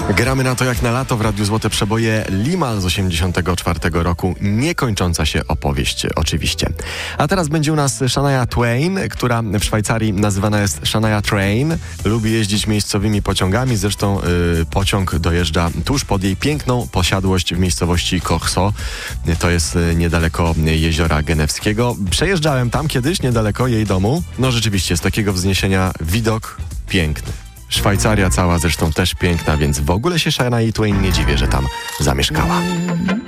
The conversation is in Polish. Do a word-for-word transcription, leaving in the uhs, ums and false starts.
Gramy na to jak na lato w Radiu Złote Przeboje. Limal z osiemdziesiątego czwartego roku. Niekończąca się opowieść oczywiście. A teraz będzie u nas Shania Twain, która w Szwajcarii nazywana jest Shania Train. Lubi jeździć miejscowymi pociągami. Zresztą yy, pociąg dojeżdża tuż pod jej piękną posiadłość w miejscowości Kochso. To jest yy, niedaleko Jeziora Genewskiego. Przejeżdżałem tam kiedyś, niedaleko jej domu. No rzeczywiście, z takiego wzniesienia widok piękny. Szwajcaria cała zresztą też piękna, więc w ogóle się Shania Twain nie dziwię, że tam zamieszkała.